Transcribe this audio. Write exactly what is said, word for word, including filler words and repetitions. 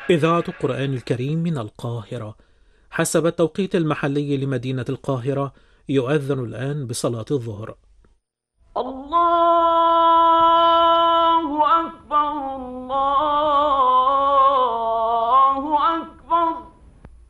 إذاعة القرآن الكريم من القاهرة. حسب التوقيت المحلي لمدينة القاهرة يؤذن الآن بصلاة الظهر. الله أكبر الله